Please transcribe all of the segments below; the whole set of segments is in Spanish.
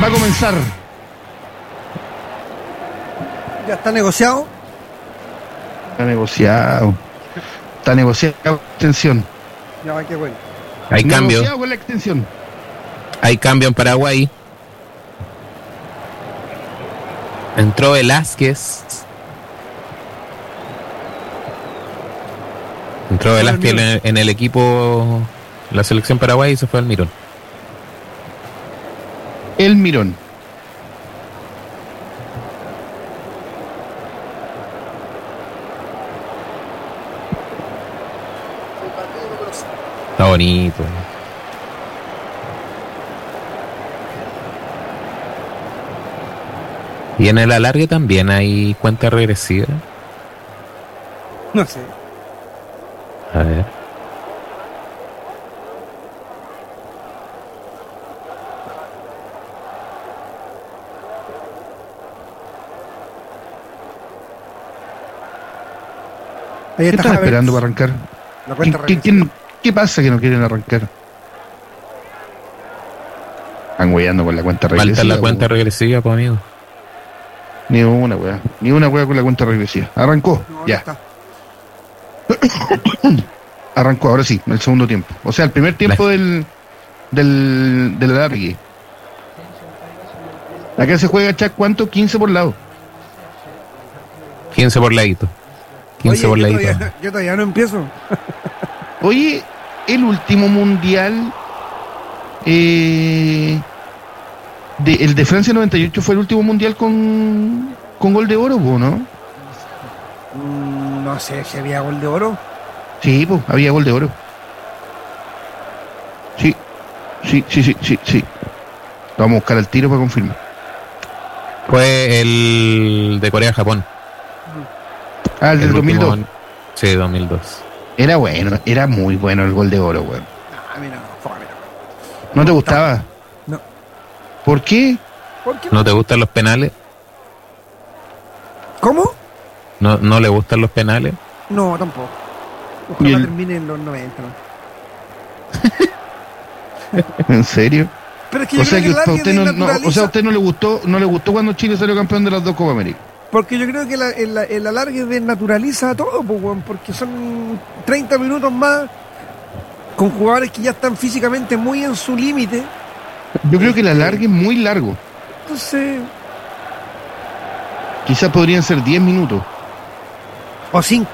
Va a comenzar. ¿Ya está negociado? Está negociado. Está negociado la extensión. Ya va, qué bueno. Hay cambio. Negociado con la extensión. Hay cambio en Paraguay. Entró Velázquez. Entró Velázquez en el equipo, la selección Paraguay, y se fue al Mirón. El Mirón. Está bonito. Y en el alargue también hay cuenta regresiva. No sé. A ver. Ahí ¿Qué está están Havertz. esperando para arrancar? La cuenta ¿Qué, regresiva. qué pasa que no quieren arrancar? Están hueando con la cuenta regresiva. Falta la cuenta regresiva, pues, amigo. Ni una wea. Ni una wea con la cuenta regresiva. Arrancó. No, Ya. está. Arrancó, ahora sí, el segundo tiempo. O sea, el primer tiempo del alargue. Acá se juega, Chac, ¿cuánto? 15 por lado. 15 por ladito. 15 por ladito. Yo todavía no empiezo. Oye, el último mundial, el de Francia 98 fue el último mundial con gol de oro, ¿no? No sé si había gol de oro. Sí, pues, había gol de oro. Sí. Vamos a buscar el tiro para confirmar. Fue el de Corea-Japón. Ah, el del 2002. Sí, 2002. Era bueno, era muy bueno el gol de oro, weón. A mí no, fome. ¿No te gustaba? No. ¿Por qué? ¿Por qué? ¿No te gustan los penales? ¿Cómo? ¿No le gustan los penales? No, tampoco. ¿Y Ojalá el- termine en los 90. ¿no? ¿En serio? Pero es que yo O sea creo que que a el usted área no, o sea, a usted no le gustó cuando Chile salió campeón de las dos Copa América. Porque yo creo que el alargue desnaturaliza todo, pues, weón, porque son 30 minutos más con jugadores que ya están físicamente muy en su límite. Yo creo que el alargue es muy largo. Entonces, Quizás podrían ser 10 minutos o 5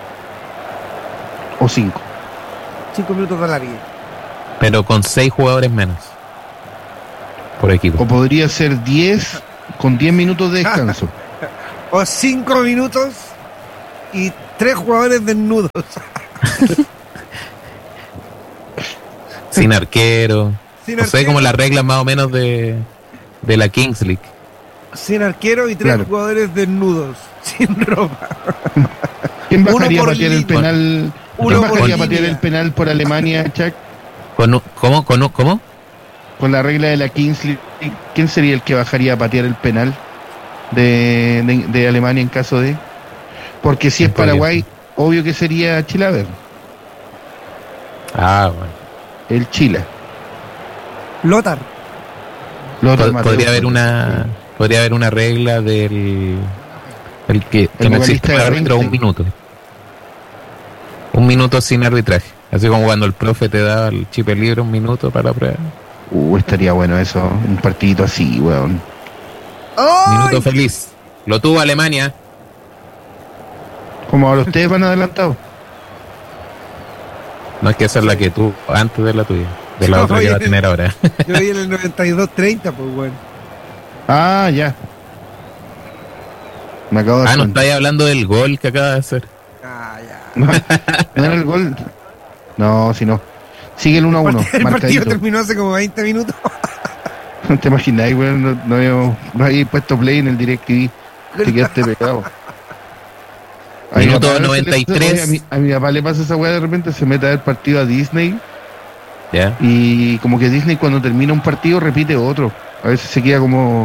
o 5. minutos de alargue. Pero con 6 jugadores menos. Por equipo. O podría ser 10 con 10 minutos de descanso. O 5 minutos y 3 jugadores desnudos. Sin arquero. Sin No sé, arquero. como las reglas más o menos de la Kings League. Sin arquero y 3 Claro. jugadores desnudos. Sin ropa. ¿Quién Uno bajaría a por patear el línea. penal? Uno ¿Quién por bajaría a línea. patear el penal por Alemania, Chuck? ¿Cómo? Con la regla de la Kings League, ¿quién sería el que bajaría a patear el penal de Alemania en caso de? Porque si es Paraguay, obvio que sería Chilaver, Ah, bueno. el Chila. Lothar. Podría haber una regla del que El no vocalista existe de el árbitro Rammstein. un minuto sin arbitraje, así como cuando el profe te da el chip libre, un minuto para la prueba. Estaría bueno eso, un partidito así, weón. ¡Ay! Minuto feliz, lo tuvo Alemania. Como ahora ustedes van adelantados. No es que esa es la que tú antes de la tuya, de la No, otra que va a oye. tener ahora. Yo vi en el 92-30, pues, bueno. Ah, ya. Me acabo de dar No cuenta. estáis hablando del gol que acaba de hacer. Ah, ya. ¿No era el gol? No, si no. Sigue el 1-1, El partido marcadito. terminó hace como 20 minutos. No te imagináis, weón, no había puesto play en el DirecTV. Te quedaste pegado. A mi Minuto papá, 93. A mi papá le pasa esa weá, de repente se mete a ver partido a Disney ¿Ya? y como que Disney cuando termina un partido repite otro. A veces se queda como...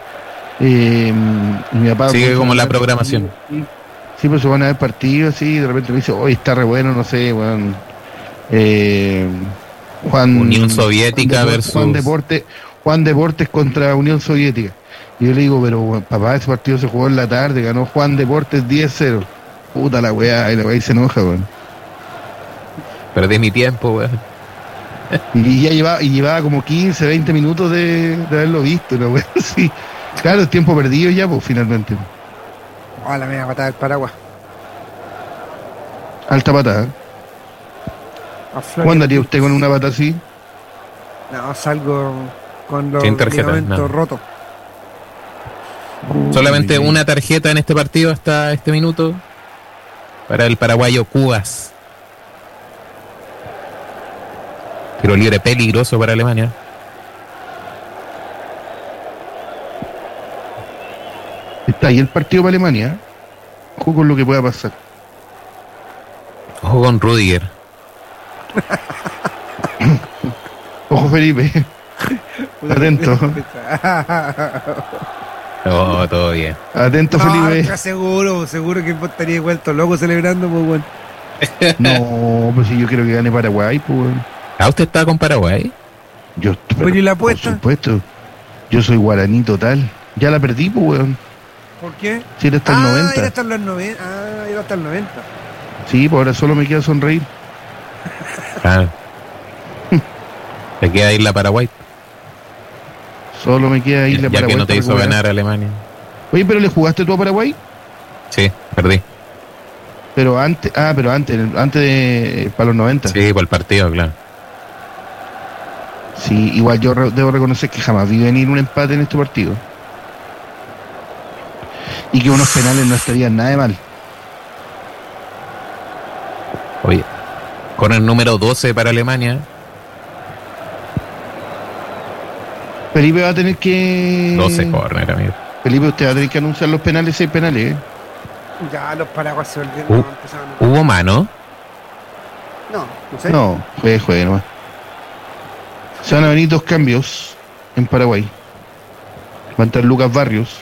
mi papá... Sigue pues, como la se van a ver programación. partidos, sí, pues se van a ver partidos así y de repente me dice, hoy está re bueno, no sé, weón. Juan... Unión Soviética Juan versus- Juan Deporte... Juan Deportes contra Unión Soviética. Y yo le digo, pero bueno, papá, ese partido se jugó en la tarde, ganó Juan Deportes 10-0. Puta la weá, y la weá se enoja, weón. Perdí mi tiempo, weón. Y ya llevaba como 15, 20 minutos de haberlo visto, la weá, sí. Claro, es tiempo perdido ya, pues, finalmente. Oh, la media patada del Paraguay. Alta patada. ¿Cómo andaría usted con una pata así? No, salgo con los Sin tarjeta, ligamentos no. rotos. Solamente una tarjeta en este partido hasta este minuto para el paraguayo Cubas. Tiro libre peligroso para Alemania. Está ahí el partido para Alemania. Ojo con lo que pueda pasar. Ojo con Rudiger. Ojo Felipe. Atento. Oh, todo bien. Atento No, Felipe. está seguro que vos estarías vuelto loco celebrando, pues bueno. No, pues si yo quiero que gane Paraguay, pues weón. ¿Ah, usted está con Paraguay? Yo, Oye, ¿y la apuesta? Por supuesto. Yo soy guaraní total. Ya la perdí, pues weón. ¿Por qué? Si era hasta el 90. Era hasta los 90. Era hasta el 90. Sí, pues ahora solo me queda sonreír. Ah. Te queda ir la Paraguay. Solo me queda irle a Ya Paraguay. que no te para hizo recuperar. ganar Alemania. Oye, pero ¿le jugaste tú a Paraguay? Sí, perdí. Pero antes, antes de, para los 90. Sí, por el partido, claro. Sí, igual yo debo reconocer que jamás vi venir un empate en este partido. Y que unos penales no estarían nada de mal. Oye, con el número 12 para Alemania. Felipe va a tener que... 12 corner, amigo. Felipe, usted va a tener que anunciar los penales, 6 penales, ¿eh? Ya los paraguas se volvieron. Empezaron a... ¿Hubo mano? No sé. No, juegue nomás. Se van a venir 2 cambios en Paraguay. Va a entrar Lucas Barrios.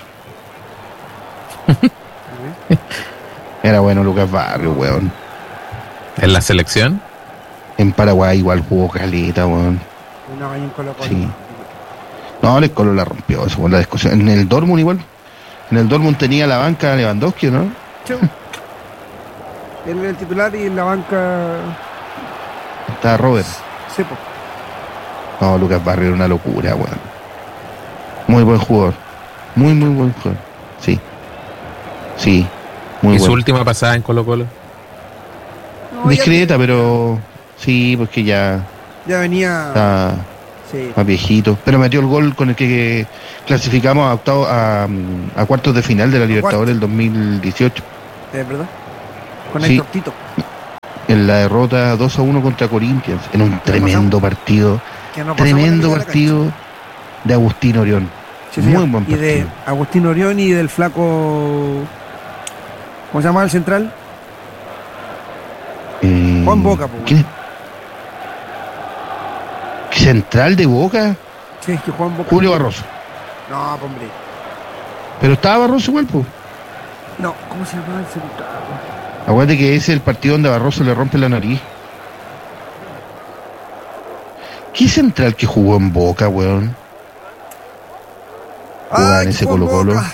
Era bueno Lucas Barrios, weón. ¿En la selección? En Paraguay igual jugó caleta, weón. Una valla en Colo-Colo. Sí. No, el Colo la rompió, eso, la discusión. En el Dortmund igual. En el Dortmund tenía la banca Lewandowski, ¿no? Sí. Él era el titular y en la banca. Estaba Robert. Sí, pues. No, Lucas Barrios era una locura, weón. Muy buen jugador. Muy buen jugador. Sí. Sí. Muy ¿Y su bueno. última pasada en Colo-Colo? No, Discreta, pero sí, porque ya ya venía. está Sí. más viejito. Pero metió el gol con el que clasificamos a octavo, a cuartos de final de la Libertadores del 2018. ¿Es verdad? Con Sí. Héctor Tito. En la derrota 2-1 contra Corinthians. En un tremendo partido. Que no pasamos Tremendo la mitad de la partido de Agustín Orión. cancha. Sí, Muy señor. buen Y de partido. Agustín Orión y del flaco. ¿Cómo se llama el central? Juan Boca, po. ¿Quién es? ¿Central de Boca? Sí, es que Juan Boca. Julio Barroso. No, hombre. Pero estaba Barroso igual, pues. No, ¿cómo se llama el central? Acuérdate que ese es el partido donde a Barroso le rompe la nariz. ¿Qué central que jugó en Boca, weón? Jugaba Ay, en ese Juan Colo-Colo. Boca.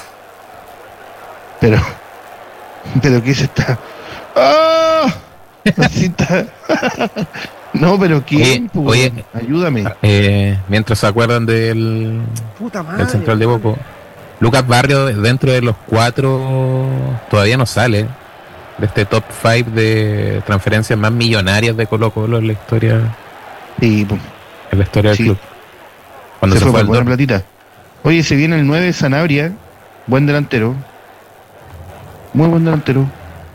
Pero ¿qué se está? ¡Ah! Así está. No, pero ¿quién? Oye, weón? Ayúdame. Mientras se acuerdan del Puta madre. el central de Boca, Lucas Barrios, dentro de los 4, todavía no sale de este top 5 de transferencias más millonarias de Colo-Colo en la historia, Sí, pues, del Sí. club. Cuando se se fue fue por al buena Dortmund. platita. Oye, se viene el 9 Sanabria. Buen delantero. Muy buen delantero.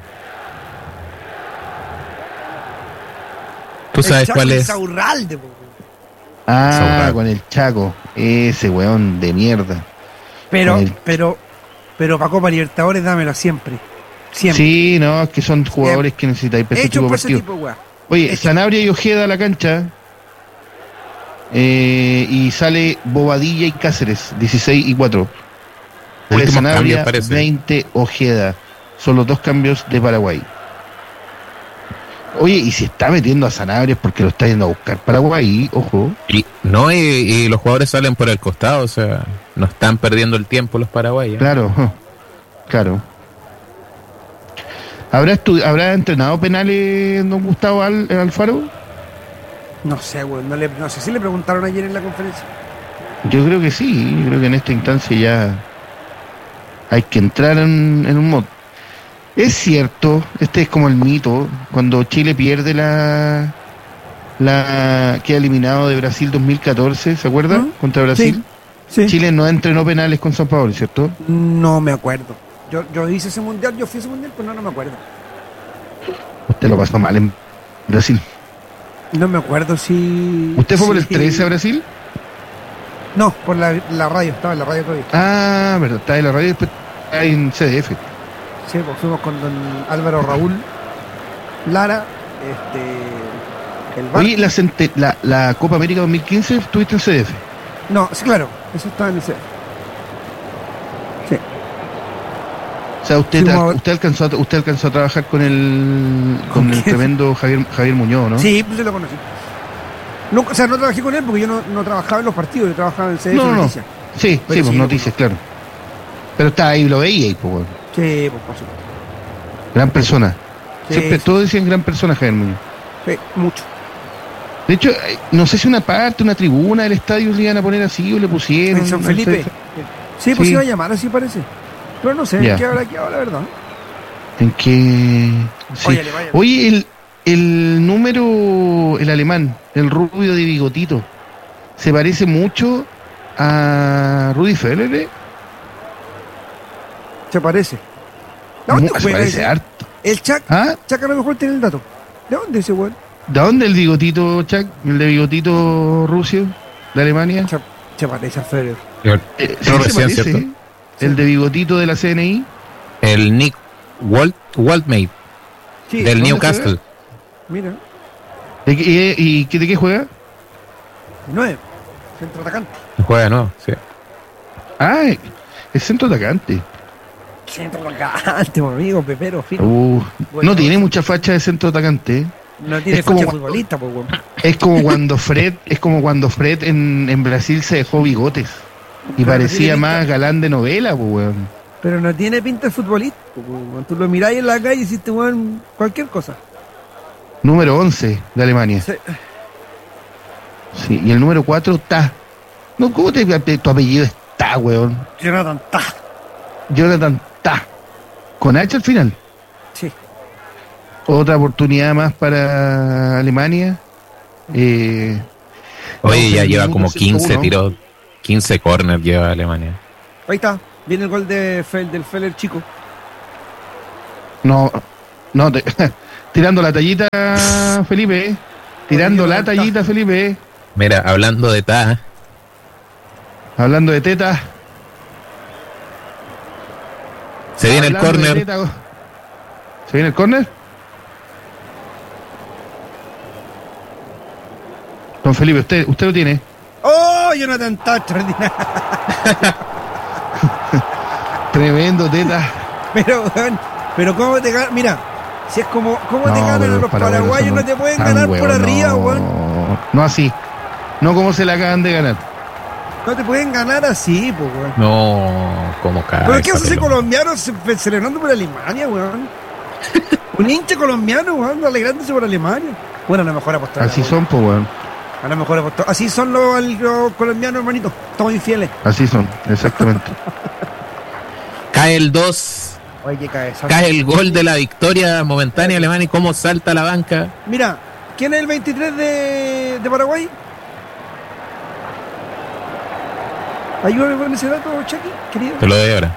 ¿Tú sabes Chaco cuál es? Insaurralde, po. Ah, Saurrado. con el Chaco. Ese weón de mierda. Pero, Con el- pero para Copa Libertadores dámelo siempre. Siempre. Sí, no, es que son jugadores que necesitáis para este Hecho tipo de por ese partidos. tipo, weá. Oye, Hecho. Sanabria y Ojeda a la cancha. Y sale Bobadilla y Cáceres, 16 y 4. Últimos Sanabria, cambios, parece. 20 Ojeda. Son los 2 cambios de Paraguay. Oye, y si está metiendo a Sanabria es porque lo está yendo a buscar Paraguay, ojo. Y los jugadores salen por el costado, o sea, no están perdiendo el tiempo los paraguayos. Claro, claro. ¿Habrá entrenado penales don Gustavo Alfaro? No sé, güey. No sé si le preguntaron ayer en la conferencia. Yo creo que sí. Yo creo que en esta instancia ya hay que entrar en un modo. Es cierto, este es como el mito, cuando Chile pierde queda eliminado de Brasil 2014, ¿se acuerda? ¿Mm? Contra Brasil. Sí. Chile no entrenó penales con San Paolo, ¿cierto? No me acuerdo. Yo hice ese mundial, yo fui a ese mundial, pero no me acuerdo. Usted lo pasó mal en Brasil. No me acuerdo si... ¿Usted fue por el 13 a Brasil? No, por la radio, estaba en la radio todavía. Ah, verdad, está en la radio y después está en CDF. Sí, pues fuimos con don Álvaro Raúl Lara, el bar. Oye, la Copa América 2015 estuviste en CDF. No, sí, claro, eso estaba en el CDF. Sí. O sea, usted alcanzó a trabajar con el tremendo Javier Muñoz, ¿no? Sí, pues yo lo conocí. No, o sea, no trabajé con él porque yo no trabajaba en los partidos, yo trabajaba en el CDF Noticias. Sí, pues noticias, claro. Pero estaba ahí, lo veía y pues bueno. Sí, pues por supuesto. Gran persona. Sí, Siempre sí. todos decían gran persona Javier Muñoz. Sí, mucho. De hecho, no sé si una tribuna del estadio le iban a poner así o le pusieron. En San Felipe. Sí, pues Sí. iba a llamar así parece. Pero no sé Ya. en qué habrá quedado, la verdad. En que... Sí. Oye, vaya. Oye, el número, el alemán, el rubio de bigotito, se parece mucho a Rudi Federer. Se parece. ¿De dónde Se juega parece ese? harto. El Chac. ¿Ah? Chac a lo mejor tiene el dato. ¿De dónde ese weón? ¿De dónde el bigotito, Chuck? ¿El de bigotito Rusio? ¿De Alemania? Se parece a Federer. Sí, No, se recién, parece, ¿cierto? ¿eh? El de bigotito de la CNI. El Nick Waltmate Sí, del ¿dónde Newcastle. mira. ¿De qué juega? 9. Centro atacante. Juega, ¿no? Sí. Ah, es centro atacante. Centro atacante, mi amigo, Pepero, fino. No Bueno, tiene mucha facha de centro atacante. No tiene es como ficha cuando- futbolista, pues, weón. Es como cuando Fred en Brasil se dejó bigotes. Y Pero parecía tiene más pinta- galán de novela, pues, weón. Pero no tiene pinta de futbolista, pues, weón. Tú lo miráis en la calle y hiciste, weón, cualquier cosa. Número 11 de Alemania. Sí. Sí, y el número 4, Ta. No, ¿cómo tu apellido es Ta, weón? Jonathan Tah. Jonathan Ta. Con H al final. Sí. Otra oportunidad más para Alemania. Oye, ya el lleva minuto como 15 101. tiros, 15 corners lleva Alemania. Ahí está. Viene el gol del Feller chico. No, tirando la tallita, Felipe. Tirando la tallita, Felipe. Mira, hablando de Ta, Hablando de tetas. se viene el Hablando de corner. teta, ¿se viene el corner? Don Felipe, usted lo tiene. ¡Oh, Jonathan Tah! Extraordinario. Tremendo teta. Pero, weón, pero ¿cómo te ganan? Mira, si es como, ¿cómo te ganan pero a los paraguayos? son No te pueden tan ganar por huevos, arriba, no. weón. No así. No como se la acaban de ganar. No te pueden ganar así, pues, weón. No, como cae. ¿Pero qué hace ese colombiano celebrando por Alemania, weón? Un hincha colombiano, weón, alegrándose por Alemania. Bueno, a lo mejor apostar. Así son, pues, weón. A lo mejor apostar. Así son los colombianos, hermanito. Todos infieles. Así son, exactamente. Cae el 2, Oye, qué cabeza. cae el gol de la victoria momentánea alemana y cómo salta la banca. Mira, ¿quién es el 23 de Paraguay? Ayúdame con ese dato, Chucky, querido. Te lo doy ahora.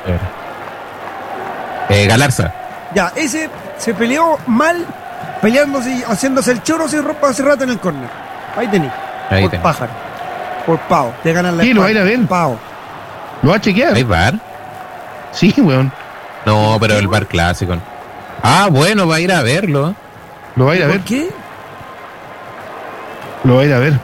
Galarza. Ya, ese se peleó mal, peleándose, haciéndose el choro hace rato en el córner. Ahí tenés. Ahí Por tenés. pájaro. Por pavo. Te ganan la Sí, lo va a ir a ver. Pavo. ¿Lo va a chequear? ¿Hay VAR? Sí, weón. No, pero el VAR clásico. Ah, bueno, va a ir a verlo. Lo va a ir a ver. ¿Por qué? Lo va a ir a ver.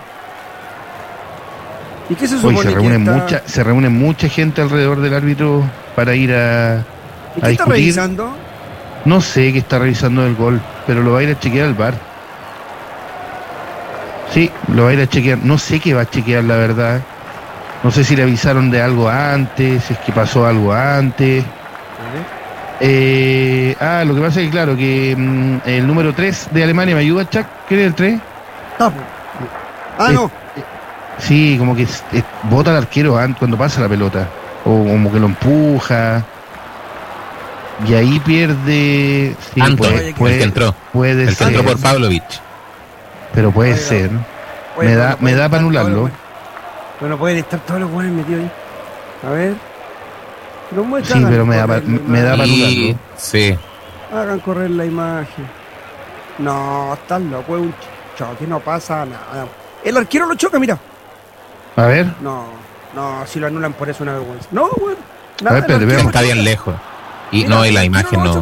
¿Y qué se Hoy supone se reúne mucha gente alrededor del árbitro para ir a ¿Y qué está discutir. revisando? No sé qué está revisando el gol. pero lo va a ir a chequear el VAR. Sí, lo va a ir a chequear. No sé qué va a chequear, la verdad. No sé si le avisaron de algo antes, si es que pasó algo antes. Lo que pasa es que, claro, que el número 3 de Alemania, ¿me ayuda, Chuck? ¿Quién es el 3? No. Sí, como que bota al arquero cuando pasa la pelota. O como que lo empuja. Y ahí pierde. Sí, Anton, el que entró. Puede el que ser. entró por Pavlovic. Pero puede ser. Oye, me da para anularlo. Bueno, pueden estar todos los buenos metidos ahí. A ver. Sí, pero me da para anularlo. Sí. Hagan correr la imagen. No, están loco, es un choque, no pasa nada. El arquero lo choca, mira. A ver. No, si lo anulan por eso es una vergüenza. No, güey. A ver, pero está bien lejos. Y mira, y la imagen no.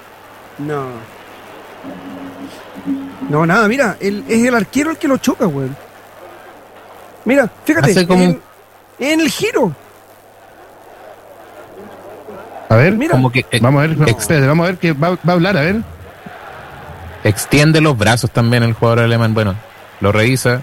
No, nada, mira, es el arquero el que lo choca, güey. Mira, fíjate, en el giro. A ver, mira. Como que, vamos a ver, vamos a ver que va a hablar, a ver. Extiende los brazos también el jugador alemán. Bueno, lo revisa.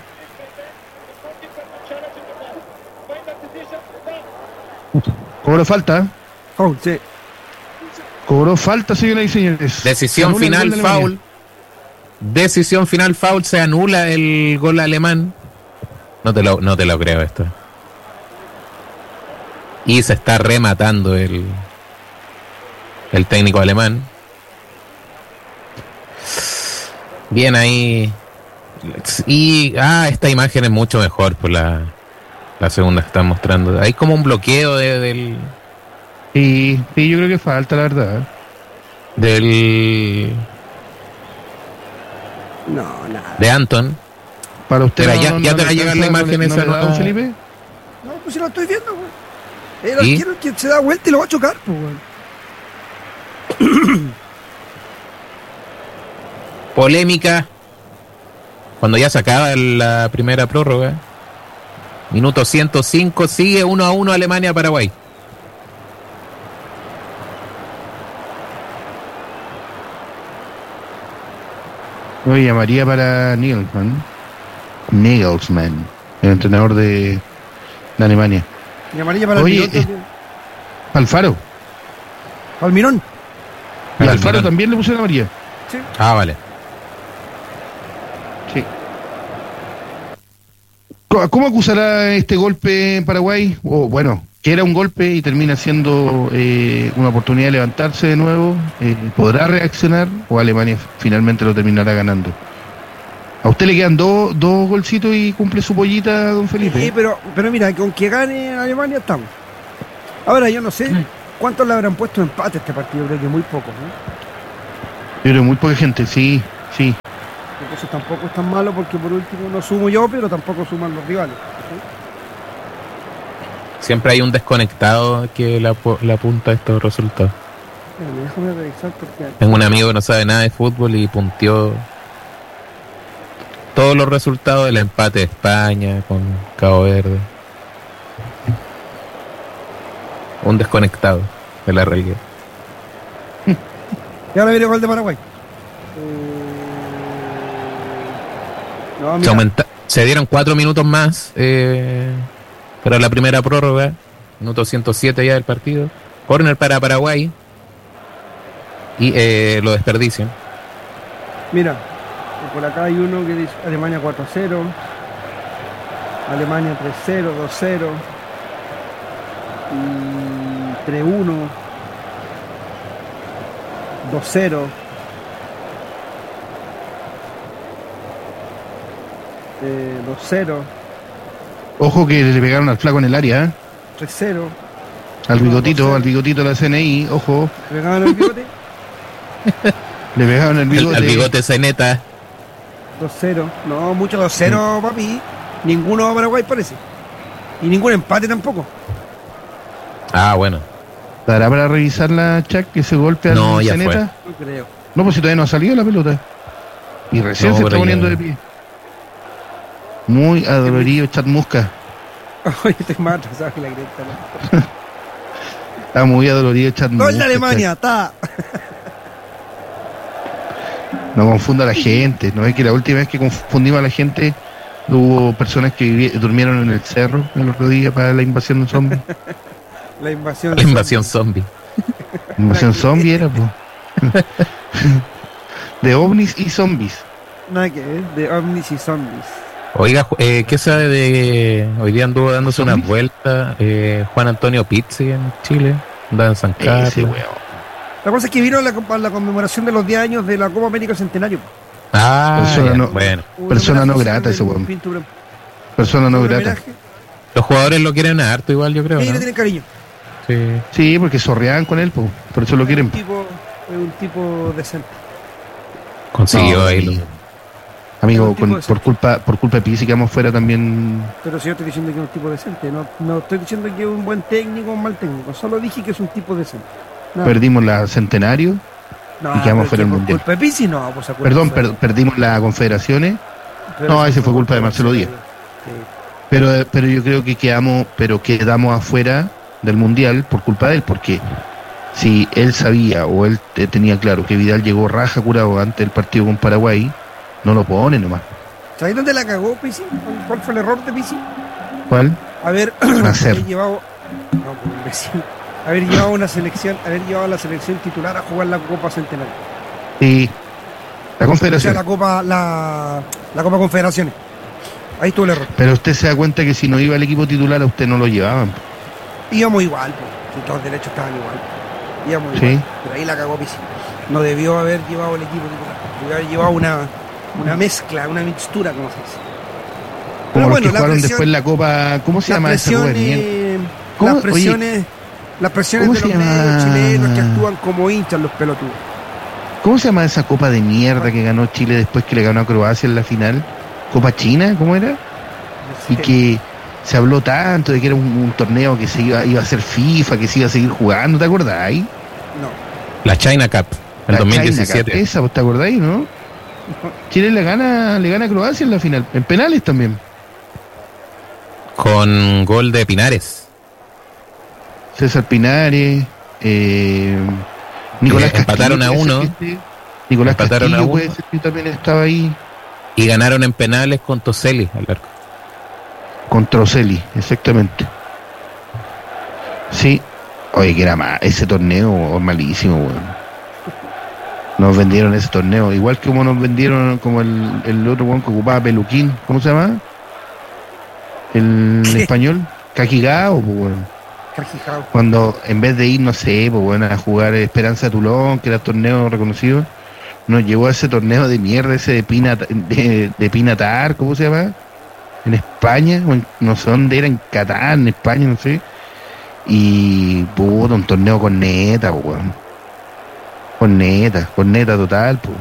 Cobró falta. Sí. Cobró falta, señoras y señores. Decisión final, foul. Decisión final, foul. Se anula el gol alemán. No te lo creo esto. Y se está rematando el técnico alemán. Bien ahí. Y esta imagen es mucho mejor por la segunda que están mostrando. Hay como un bloqueo del. Sí, yo creo que falta, la verdad. No, nada. De Anton. Para usted. Pero ya te va a llegar la imagen esa, ¿no, Felipe? No, pues si lo estoy viendo, güey. El arquero que se da vuelta y lo va a chocar, pues, güey. Polémica. Cuando ya se acaba la primera prórroga. Minuto 105. Sigue 1-1 Alemania-Paraguay. Yo llamaría para Nagelsmann, el entrenador de Alemania. Llamaría para Alfaro. Almirón. Y Alfaro también le pusieron amarilla. Sí. Vale. Sí. ¿Cómo acusará este golpe Paraguay? Bueno, que era un golpe y termina siendo una oportunidad de levantarse de nuevo. ¿Podrá reaccionar o Alemania finalmente lo terminará ganando? A usted le quedan dos golcitos y cumple su pollita, don Felipe. Sí, pero mira, con que gane Alemania estamos. Ahora yo no sé cuántos le habrán puesto empate a este partido, creo que muy pocos, ¿no? Yo creo muy poca gente, sí. Entonces tampoco es tan malo porque por último no sumo yo, pero tampoco suman los rivales. ¿Sí? Siempre hay un desconectado que la apunta a estos resultados. Déjame revisar porque... Tengo un amigo que no sabe nada de fútbol y punteó todos los resultados del empate de España con Cabo Verde. Un desconectado de la realidad. Y ahora viene el gol de Paraguay. No, se dieron 4 minutos más para la primera prórroga. Minuto 107 ya del partido. Corner para Paraguay. Y lo desperdician. Mira, por acá hay uno que dice Alemania 4-0. Alemania 3-0, 2-0. Y 3-1. 2-0. Eh, 2-0. Ojo que le pegaron al flaco en el área, ¿eh? 3-0. Al bigotito de la CNI, ojo. ¿Le pegaron el bigote? Le pegaron el bigote. Al bigote Ceneta. 2-0. No, mucho 2-0, papi. Ninguno a Paraguay parece. Y ningún empate tampoco. Bueno. ¿Dará para revisar la Chuck ese golpe al Ceneta? No creo. No, pues si todavía no ha salido la pelota. Y recién se está poniendo de pie. Muy adolorido Chat Musca. Oye, te mato, ¿sabes? La grieta, ¿no? Está muy adolorido Chat Musca. ¡Gol de Alemania! ¡Está! No confunda a la gente. No es que la última vez que confundimos a la gente hubo personas que durmieron en el cerro el otro día para la invasión de zombies. La invasión. La invasión zombie. Invasión zombie era, pues. De ovnis y zombies. Nada que ver, de ovnis y zombies. Oiga, ¿qué sabe de...? Hoy día anduvo dándose unas vueltas Juan Antonio Pizzi en Chile. Andaba en San Carlos. Ese weón. La cosa es que vino a la conmemoración de los 10 años de la Copa América Centenario. Persona no- bueno. Persona no Homenaje grata ese del weón. Pinto Persona no un grata. homenaje. Los jugadores lo quieren harto igual, yo creo, Sí, ¿no? le tienen cariño. Sí. Sí, porque sorreaban con él, po. Por eso lo quieren. Es un tipo decente. Consiguió No, ahí. Amigo, un tipo de por culpa de Pizzi quedamos fuera también. Pero si yo estoy diciendo que es un tipo decente, no estoy diciendo que es un buen técnico o un mal técnico, solo dije que es un tipo decente. Nada. Perdimos la Centenario. No, y quedamos pero fuera del por Mundial. culpa de Pizzi, no, pues acuérdate. Perdón, perdimos la Confederaciones. Pero no, eso ese fue culpa de Marcelo Díaz. Sí. Pero yo creo que quedamos afuera del Mundial por culpa de él, porque si él sabía o él tenía claro que Vidal llegó raja curado antes del partido con Paraguay, no lo pone nomás. ¿Sabes dónde la cagó Pizzi? ¿Cuál fue el error de Pizzi? ¿Cuál? Haber Nacer. llevado. No, pues, imbécil. Haber llevado una selección, haber llevado a la selección titular a jugar la Copa Centenario. Sí. La O Confederación. sea, la Copa Confederaciones. Ahí estuvo el error. Pero usted se da cuenta que si no iba el equipo titular a usted no lo llevaban. Íbamos igual, pues. Si todos los derechos estaban igual. Íbamos Sí. igual. Pero ahí la cagó Pizzi. No debió haber llevado el equipo titular. Debió haber llevado una mezcla, una mixtura, como se dice. Como los que la jugaron presión- después la Copa. ¿Cómo se las llama esa Copa de mierda? presiones, ¿Cómo? las presiones, las presiones ¿cómo de se los medios llama? chilenos que actúan como hinchas los pelotudos. ¿Cómo se llama esa Copa de mierda que ganó Chile después que le ganó a Croacia en la final? ¿Copa China? ¿Cómo era? Y que se habló tanto de que era un torneo que se iba a hacer FIFA, que se iba a seguir jugando, ¿te acordáis? No. La China Cup, el La 2017. China Cup, esa, ¿te acordáis, no? Chile le gana a Croacia en la final, en penales también. Con gol de Pinares. César Pinares, Nicolás empataron Castillo, a puede uno. ser que Nicolás Empataron a Castillo uno. puede ser que también estaba ahí. Y ganaron en penales con Toselli al arco. Con Troselli, exactamente. Sí. Oye, que era ese torneo malísimo, weón. Nos vendieron ese torneo, igual que como nos vendieron como el otro weón que ocupaba Peluquín, ¿cómo se llama? El ¿Qué? español, Kakigao, pues, weón. Carquijao. Cuando en vez de ir, no sé, pues bueno, a jugar Esperanza de Toulon, que era torneo reconocido, nos llevó a ese torneo de mierda, ese de Pinatar, ¿cómo se llama? En España, o no sé dónde era, en Qatar, en España, no sé. Y puto, un torneo con neta, pues, weón. Con neta total, pues.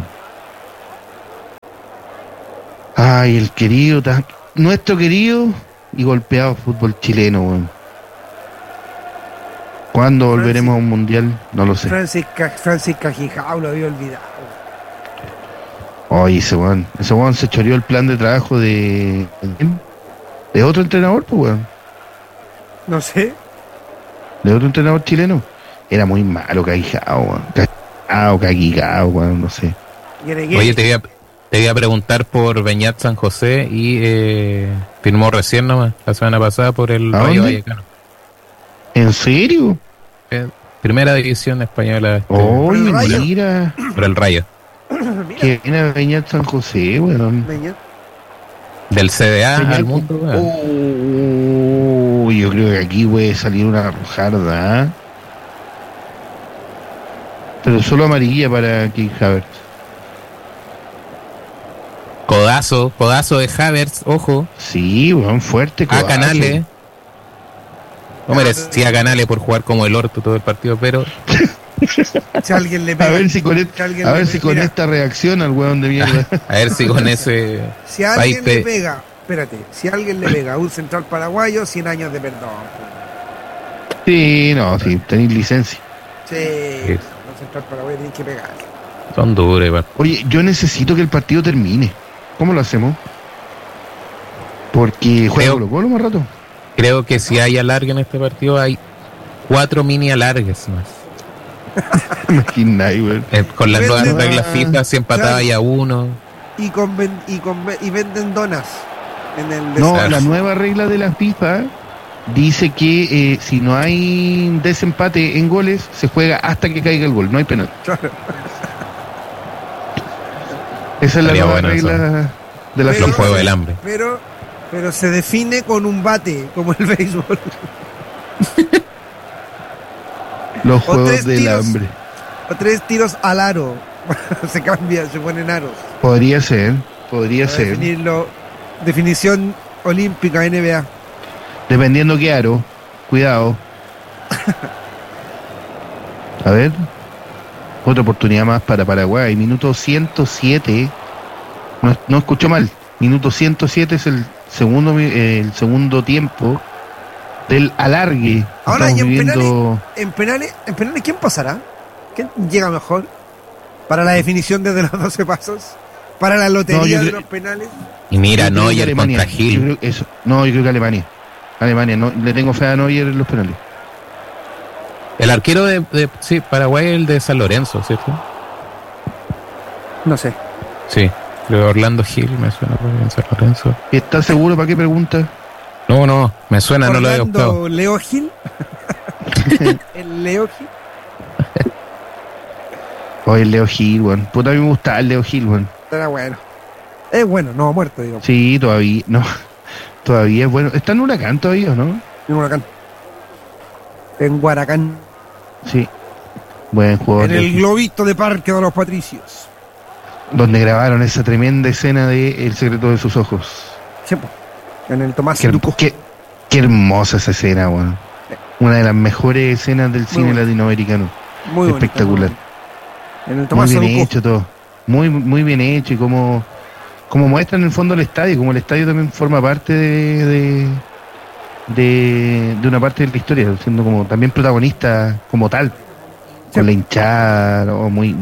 Ay, el querido, nuestro querido y golpeado fútbol chileno, weón. ¿Cuándo volveremos a un mundial? No lo sé. Francis Cajijao lo había olvidado. Oye, ese weón se choreó el plan de trabajo de otro entrenador, pues weón. No sé. De otro entrenador chileno. Era muy malo, Cajijao, weón. Cajijao, weón, no sé. Oye, te iba a preguntar por Beñat San José y firmó recién nomás, la semana pasada por el ¿A Rayo dónde? Vallecano. ¿En serio? Primera división española. Oye, el Rayo? mira. Por el Rayo. Mira, Que viene a Beñat San José, weón. Beñat. Del CDA Beñat- al mundo. weón. Yo creo que aquí puede salir una rojarda, ¿eh? Pero solo amarilla para Keith Havertz. Codazo de Havertz, ojo. Sí, weón, fuerte. A codazo. Canales. No merecía Canales por jugar como el orto todo el partido, pero Si alguien le A pega. ver si con, si alguien a le ver pega- si con mira, esta reacciona el weón de mierda. a ver si con ese Si alguien le país pega, espérate, si alguien le pega a un central paraguayo, 100 años de perdón. Sí, no, sí, tenéis licencia. Sí, un central paraguayo tiene que pegar. son duros, igual. Oye, yo necesito que el partido termine. ¿Cómo lo hacemos? Porque juega Creo- Colo-Colo más rato. Creo que si hay alargue en este partido hay 4 mini alargues más. Imagináis, weón. Con las nuevas Venden, reglas FIFA, si empatabas ya uno. Y venden donas en el No, Claro. la nueva regla de la FIFA dice que si no hay desempate en goles, se juega hasta que caiga el gol, no hay penal. Claro. Esa es la Estaría nueva bueno regla de la Pero- Los FIFA. juegos del hambre. Pero se define con un bate, como el béisbol. Los O juegos 3 del tiros. hambre. O 3 tiros al aro. Se cambia, se ponen aros. Podría ser, podría Para ser. definirlo. Definición olímpica NBA. Dependiendo qué aro. Cuidado. A ver. Otra oportunidad más para Paraguay. Minuto 107. No escucho mal. Minuto 107 es el segundo tiempo del alargue. Ahora, Estamos y en viviendo... En penales, ¿quién pasará? ¿Quién llega mejor? Para la definición desde los 12 pasos. Para la lotería No, yo de creo- los penales. Y mira, Yo creo que Neuer Alemania. contra Yo Gil. creo que eso. No, yo creo que Alemania. Alemania, no, le tengo fe a Neuer en los penales. El arquero sí, Paraguay es el de San Lorenzo, ¿cierto? No sé. Sí, creo que Orlando Gil me suena por en San Lorenzo. ¿Estás seguro para qué pregunta? No, me suena, no lo había buscado. Orlando Leo Gil. El Leo Gil. Oye, el Leo Gil, weón. Puta, a mí me gusta el Leo Gil, weón. Era bueno. Es bueno, no muerto, digamos. Sí, todavía, no. Todavía es bueno. Está en Huracán todavía, ¿no? En Huracán. En Guaracán. Sí. Buen jugador. En Leo el Gil. globito de Parque de los Patricios. Donde grabaron esa tremenda escena de El secreto de sus ojos. Sí, po. En el Tomás Qué, Duco. qué hermosa esa escena, weón. Una de las mejores escenas del cine bonita. latinoamericano. Muy bonito. Espectacular. En el Muy Tomás bien Duco. hecho todo. Muy bien hecho y como muestran en el fondo el estadio, como el estadio también forma parte de una parte de la historia, siendo como también protagonista como tal, con la hinchada, ¿no? muy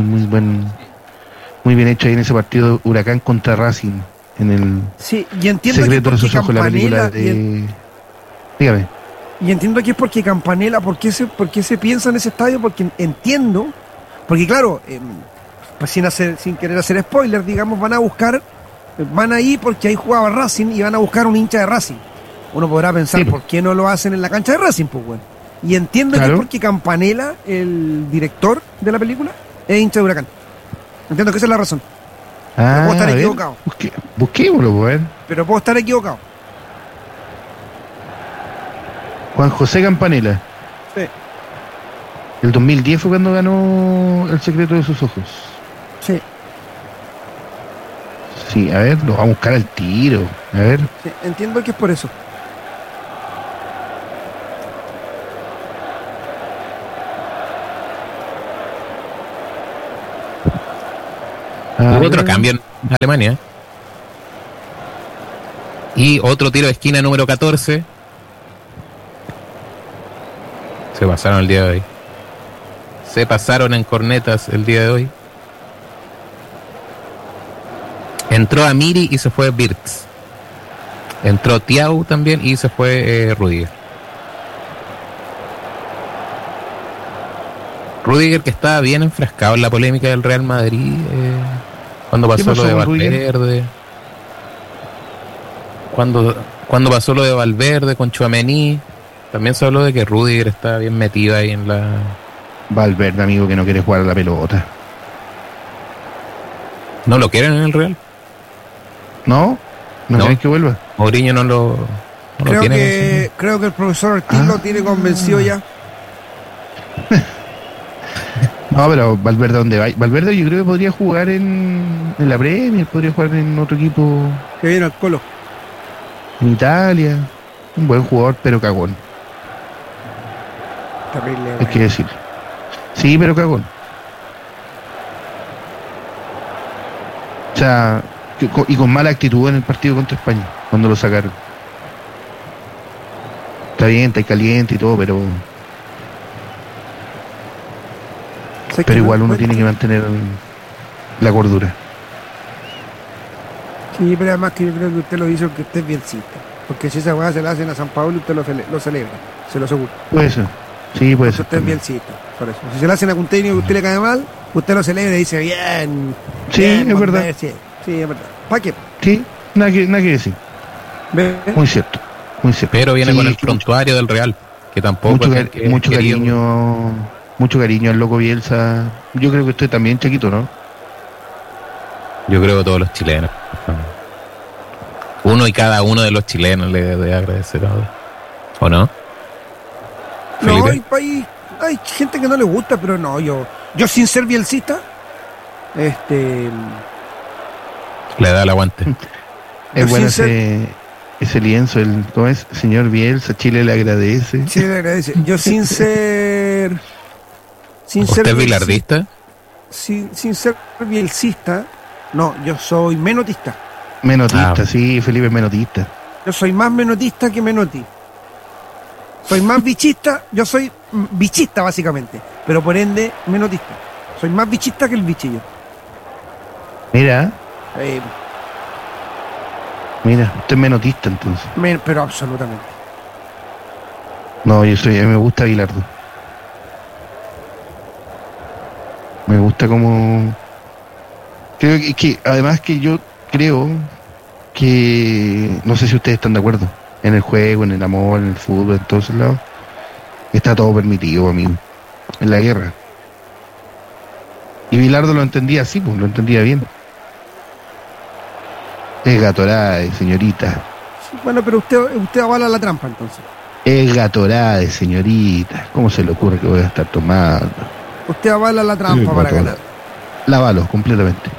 bien hecho ahí en ese partido Huracán contra Racing, en el Sí, y entiendo que secreto de es sus porque ojos, la película Campanella. de... Dígame. Y entiendo que es porque Campanella, ¿por qué se piensa en ese estadio? Porque entiendo, porque claro, pues sin querer hacer spoiler, digamos, van ahí porque ahí jugaba Racing y van a buscar un hincha de Racing. Uno podrá pensar, Sí. ¿por qué no lo hacen en la cancha de Racing? Pues bueno. Y entiendo que Claro. es porque Campanella, el director de la película, es hincha de Huracán. Entiendo que esa es la razón, puedo estar a ver, equivocado. busquémoslo, pues, a ver. pero puedo estar equivocado. Juan José Campanella. Sí. El 2010 fue cuando ganó El secreto de sus ojos. Sí, Sí, a ver, lo vamos a buscar al tiro. A ver. sí, entiendo que es por eso. Hubo ver. otro cambio en Alemania. Y otro tiro de esquina número 14. Se pasaron el día de hoy. Se pasaron en cornetas el día de hoy. Entró Amiri y se fue Birks. Entró Thiago también y se fue Rudiger. Rudiger, que estaba bien enfrascado en la polémica del Real Madrid cuando pasó pasó lo de con Rudiger? Valverde. Cuando pasó lo de Valverde con Tchouaméni, también se habló de que Rudiger estaba bien metido ahí en la... Valverde, amigo, que no quiere jugar a la pelota. ¿No lo quieren en el Real? ¿No? ¿No No. querés que vuelva? Mourinho no lo Creo tiene. que el profesor Ortiz lo tiene convencido ya. No, pero Valverde, ¿dónde va? Valverde yo creo que podría jugar en la Premier, podría jugar en otro equipo Que viene al Colo. en Italia. Un buen jugador, pero cagón, Terrible. hay que decirlo. Sí, pero cagón. O sea, y con mala actitud en el partido contra España, cuando lo sacaron. Está bien, está caliente y todo, pero ¿Sabes que igual no uno encuentro? tiene que mantener la cordura. Sí, pero además que yo creo que usted lo hizo que usted es biencista. Porque si esa weá se la hacen a San Pablo, usted lo celebra. Se lo aseguro. Puede ser. Sí, puede Porque ser. usted es también. biencista. Por eso. Si se le hacen a un técnico que usted le cae mal, usted lo celebra y dice, bien. Sí, bien, es verdad. Sí, es verdad. ¿Para qué? Sí, nada que decir. ¿Ve? Muy cierto. Muy cierto. Pero viene Sí, con el prontuario del Real, que tampoco mucho, es el que mucho queríamos. cariño. Mucho cariño al loco Bielsa. Yo creo que usted también, Chaquito, ¿no? Yo creo que todos los chilenos. Uno y cada uno de los chilenos le debe agradecer ahora. ¿O no? No, Felipe. hay gente que no le gusta, pero no, yo sin ser bielcista, Le da el aguante. Es Yo bueno sin ese lienzo, ¿cómo es? Señor Bielsa, Chile le agradece. sí le agradece. Yo sin ser ¿Usted es bilardista? sin ser bielcista, no, yo soy menotista. Menotista, Ah. sí, Felipe es menotista. Yo soy más menotista que Menotti. Soy más bichista, yo soy bichista básicamente, pero por ende menotista. Soy más bichista que el bichillo. Mira, Eh, usted es menotista entonces. pero absolutamente. No, a mí me gusta Bilardo. Me gusta como... Creo que además que yo creo que... No sé si ustedes están de acuerdo. En el juego, en el amor, en el fútbol, en todos lados. Está todo permitido, amigo. En la guerra. Y Bilardo lo entendía así, pues, lo entendía bien. Es Gatorade, señorita. Bueno, pero usted avala la trampa entonces. Es Gatorade, señorita. ¿Cómo se le ocurre que voy a estar tomando? Usted avala la trampa Sí, para Gatorade. ganar. La avalo, completamente.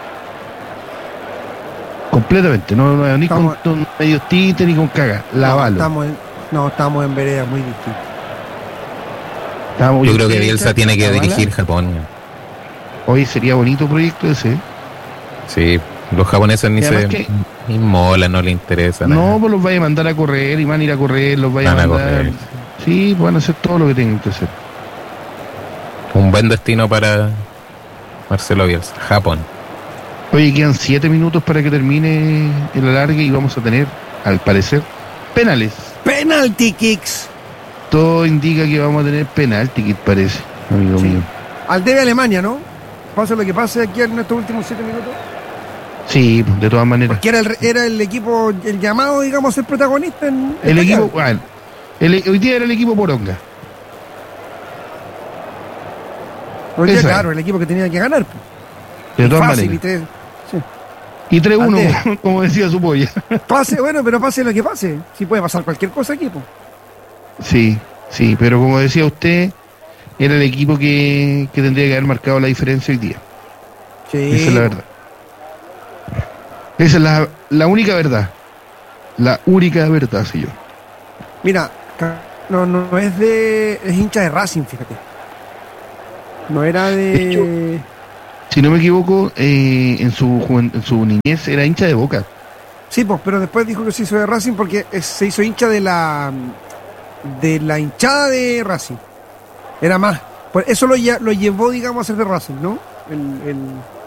Completamente. No, ni Estamos- con medios tintes ni con caga. La avalo. Estamos en veredas muy distintas. Yo creo que Bielsa tiene que dirigir Japón. Hoy sería bonito proyecto ese. Sí, los japoneses ni Y se además que- inmolan, no les interesa nada. No, pues los vaya a mandar a correr y van a ir a correr, los vaya Van a a mandar. correr. Sí, pues van a hacer todo lo que tengan que hacer. Un buen destino para Marcelo Bielsa, Japón. Oye, quedan 7 minutos para que termine el alargue y vamos a tener, al parecer, penales. Penalty kicks. Todo indica que vamos a tener penalti, que parece, amigo Sí. mío. Al debe Alemania, ¿no? Pase lo que pase aquí en estos últimos 7 minutos. Sí, pues, de todas maneras. Que era el equipo, el llamado, digamos, a ser protagonista en El esta equipo, llave. bueno, hoy día era el equipo Poronga. Hoy día, esa. claro, el equipo que tenía que ganar. Pues. De todas Fácil, maneras. sí. Y 3-1, Al como decía su polla. Pase, bueno, pero pase lo que pase. Sí puede pasar cualquier cosa aquí, pues. Sí, sí, pero como decía usted, era el equipo que tendría que haber marcado la diferencia hoy día. Sí. Esa es la verdad. Esa es la única verdad. La única verdad, sí yo. Mira, no es es hincha de Racing, fíjate. No era de... Si no me equivoco, en su niñez era hincha de Boca. Sí, pues, pero después dijo que se hizo de Racing porque se hizo hincha de la hinchada de Racing. Era más. Pues eso lo llevó, digamos, a ser de Racing, ¿no?